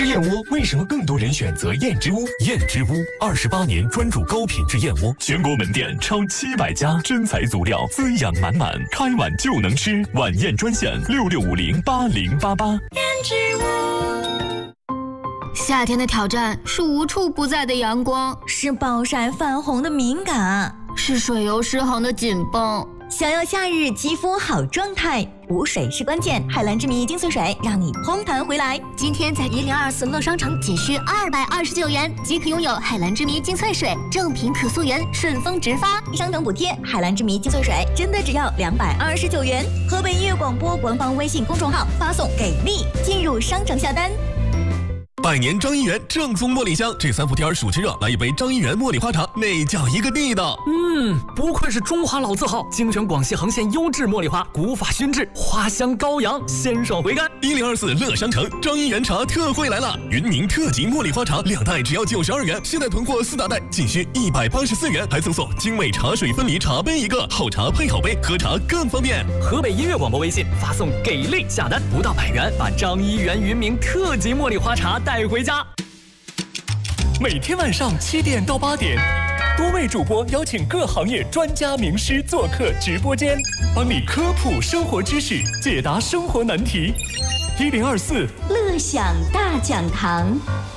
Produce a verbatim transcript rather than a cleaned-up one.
吃燕窝为什么更多人选择燕之屋？燕之屋二十八年专注高品质燕窝，全国门店超七百家，真材足料，滋养满满，开碗就能吃。晚宴专线六六五零八零八八。 燕之屋。夏天的挑战是无处不在的阳光， 是暴晒泛红的敏感， 是水油失衡的紧绷。 想要夏日肌肤好状态，补水是关键。海蓝之谜精粹水让你嘭弹回来。 今天在一零二四乐商城仅需二百二十九元即可拥有海蓝之谜精粹水，正品可溯源，顺丰直发， 商城补贴。海蓝之谜精粹水真的只要两百二十九元。河北音乐广播官方微信公众号发送给力进入商城下单。 百年张一元正宗茉莉香，这三伏天暑气热，来一杯张一元茉莉花茶，那叫一个地道。 嗯，不愧是中华老字号，精选广西横县优质茉莉花，古法熏制，花香高扬，鲜爽回甘。 一零二四乐商城张一元茶特惠来了，云宁特级茉莉花茶两袋只要九十二元，现在囤货四大袋仅需一百八十四元，还赠送精美茶水分离茶杯一个，好茶配好杯，喝茶更方便。 河北音乐广播微信发送给力下单，不到百元，把张一元云明特级茉莉花茶带回家。 每天晚上七点到八点，多位主播邀请各行业专家名师做客直播间，帮你科普生活知识，解答生活难题。一零二四乐享大讲堂。